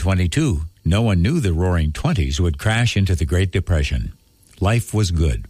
1922, no one knew the Roaring '20s would crash into the Great Depression. Life was good.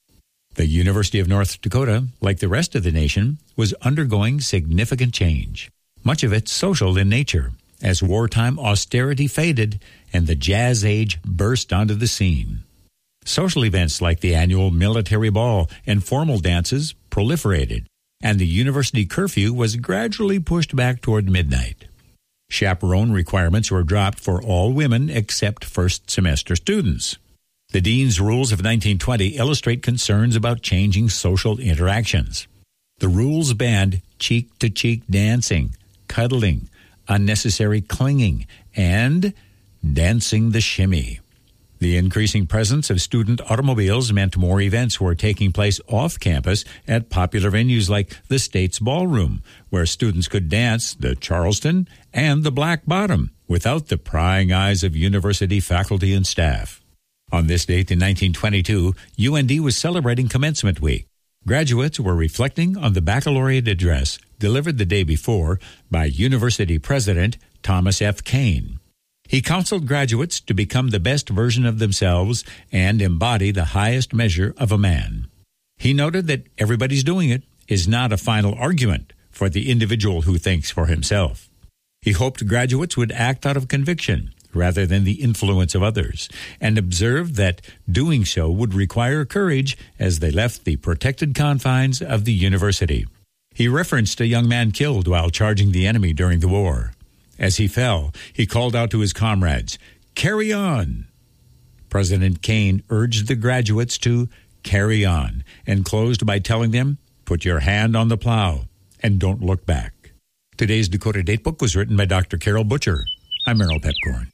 The University of North Dakota, like the rest of the nation, was undergoing significant change, much of it social in nature, as wartime austerity faded and the jazz age burst onto the scene. Social events like the annual military ball and formal dances proliferated, and the university curfew was gradually pushed back toward midnight. Chaperone requirements were dropped for all women except first-semester students. The Dean's Rules of 1920 illustrate concerns about changing social interactions. The rules banned cheek-to-cheek dancing, cuddling, unnecessary clinging, and dancing the shimmy. The increasing presence of student automobiles meant more events were taking place off campus at popular venues like the State's Ballroom, where students could dance the Charleston and the Black Bottom without the prying eyes of university faculty and staff. On this date in 1922, UND was celebrating Commencement Week. Graduates were reflecting on the baccalaureate address delivered the day before by University President Thomas F. Kane. He counseled graduates to become the best version of themselves and embody the highest measure of a man. He noted that everybody's doing it is not a final argument for the individual who thinks for himself. He hoped graduates would act out of conviction rather than the influence of others, and observed that doing so would require courage as they left the protected confines of the university. He referenced a young man killed while charging the enemy during the war. As he fell, he called out to his comrades, "Carry on!" President Kane urged the graduates to carry on and closed by telling them, "Put your hand on the plow and don't look back." Today's Dakota Datebook was written by Dr. Carol Butcher. I'm Merrill Pepcorn.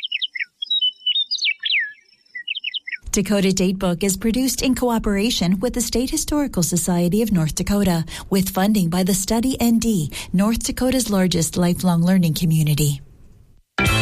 Dakota Datebook is produced in cooperation with the State Historical Society of North Dakota, with funding by the Study ND, North Dakota's largest lifelong learning community.